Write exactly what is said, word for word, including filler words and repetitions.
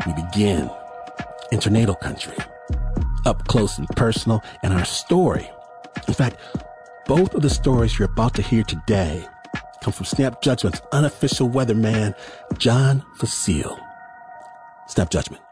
we begin in tornado country, up close and personal, and our story. In fact, both of the stories you're about to hear today come from Snap Judgment's unofficial weatherman, John Fecile. Snap Judgment.